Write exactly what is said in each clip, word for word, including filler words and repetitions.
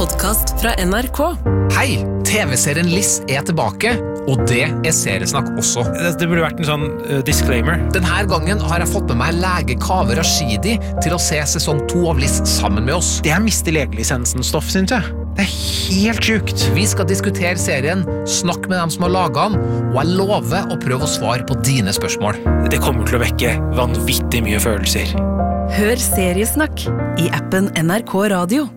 podcast fra N R K. Hei, T V-serien Liss er tilbake, og det er seriesnakk også. Det burde vært en sånn uh, disclaimer. Denne gangen har jeg fått med meg lege Kaveh Rashidi til å se sesong to av Liss sammen med oss. Det er miste legelisensen-stoff, synes jeg. Det er helt sjukt. Vi skal diskutere serien, snakke med dem som har laget den, og jeg lover å prøve å svare på dine spørsmål. Det kommer til å vekke vanvittig mye følelser. Hør seriesnakk i appen N R K Radio.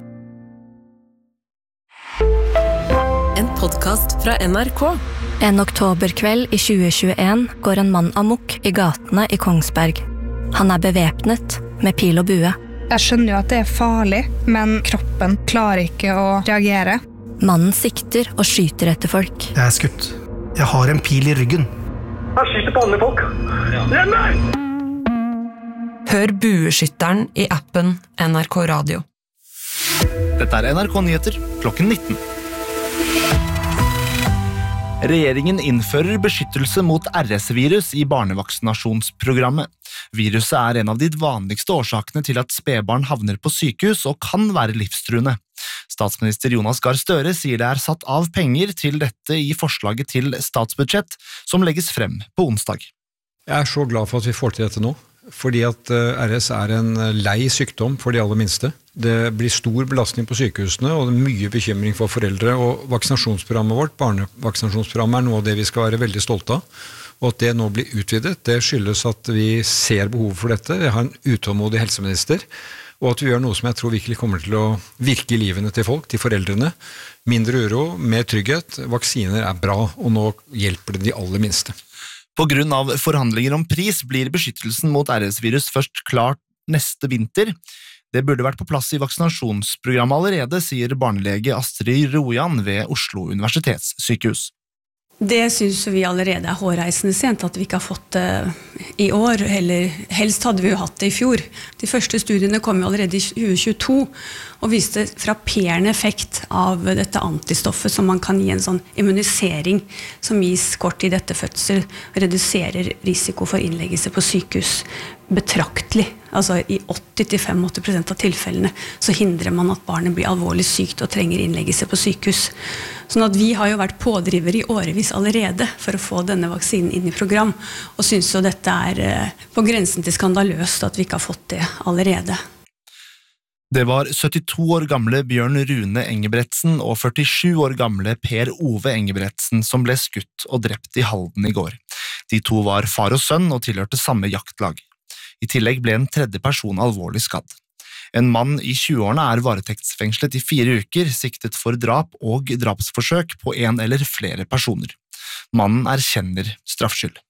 En podcast fra N R K. En oktoberkveld i tjue tjueen går en mann amok i gatene i Kongsberg. Han er bevæpnet med pil og bue. Jeg skjønner jo at det er farlig, men kroppen klarer ikke å reagere. Mannen sikter og skyter etter folk. Jeg er skutt. Jeg har en pil i ryggen. Han skyter på andre folk. Hjelp meg! Hør Bueskytteren i appen N R K Radio. Dette er N R K Nyheter klokken nitten. Regjeringen innfører beskyttelse mot R S-virus i barnevaksinasjonsprogrammet. Viruset er en av de vanligste årsakene til at spedbarn havner på sykehus og kan være livstruende. Statsminister Jonas Gahr Støre sier det er satt av penger til dette i forslaget til statsbudsjett som legges frem på onsdag. Jeg er så glad for at vi får til dette nå, fordi at R S er en lei sykdom for de aller minste. Det blir stor belastning på sykehusene, og det er mye bekymring for foreldre, og vaksinasjonsprogrammet vårt, barnevaksinasjonsprogrammet, er noe av det vi skal være veldig stolte av. Og at det nå blir utvidet, det skyldes at vi ser behov for dette. Vi har en utålmodig helseminister, og at vi gjør noe som jeg tror virkelig kommer til å virke i livene til folk, til foreldrene. Mindre uro, mer trygghet, vaksiner er bra, og nå hjelper det de aller minste. På grunn av forhandlinger om pris blir beskyttelsen mot R S-virus først klart neste vinter. Det burde vært på plass i vaksinasjonsprogrammet allerede, sier barnelege Astrid Rojan ved Oslo universitetssykehus. Det synes vi allerede er hårreisende sent at vi ikke har fått det i år, eller helst hadde vi jo hatt det i fjor. De første studiene kom jo allerede i tjue tjueto og viste frapperende effekt av dette antistoffet som man kan gi en sånn immunisering som gis kort i dette fødsel, reduserer risiko for innleggelse på sykehus betraktelig. Altså i åtti til åttifem prosent av tilfellene så hindrer man at barnet blir alvorlig sykt og trenger innleggelse på sykehus. Sånn at vi har jo vært pådriver i årevis allerede for å få denne vaksinen inn i program, og synes jo dette er på grensen til skandaløst at vi ikke har fått det allerede. Det var syttito år gamle Bjørn Rune Engebretsen og førtisju år gamle Per Ove Engebretsen som ble skutt og drept i Halden i går. De to var far og sønn og tilhørte samme jaktlag. I tillegg ble en tredje person alvorlig skadd. En mann i tjueårene er varetektsfengslet i fire uker, siktet for drap og drapsforsøk på en eller flere personer. Mannen erkjenner straffskyld.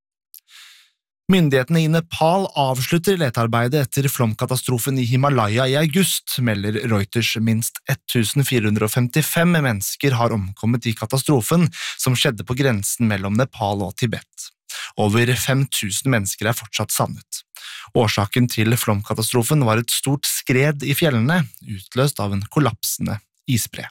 Myndighetene i Nepal avslutter letearbeidet etter flomkatastrofen i Himalaya i august, melder Reuters. Minst fjorten hundre femtifem mennesker har omkommet i katastrofen som skjedde på grensen mellom Nepal og Tibet. Over fem tusen mennesker er fortsatt savnet. Årsaken til flomkatastrofen var et stort skred i fjellene, utløst av en kollapsende isbre.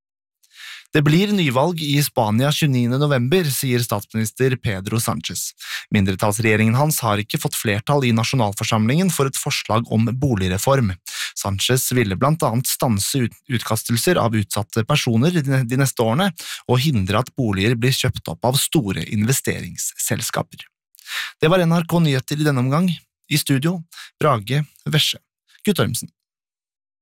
Det blir nyvalg i Spania tjueniende november, sier statsminister Pedro Sánchez. Mindretallsregjeringen hans har ikke fått flertall i nasjonalforsamlingen for et forslag om boligreform. Sánchez ville blant annet stanse utkastelser av utsatte personer de neste årene og hindre at boliger blir kjøpt opp av store investeringsselskaper. Det var N R K Nyheter i denne omgang. I studio, Brage Vesje Guttormsen.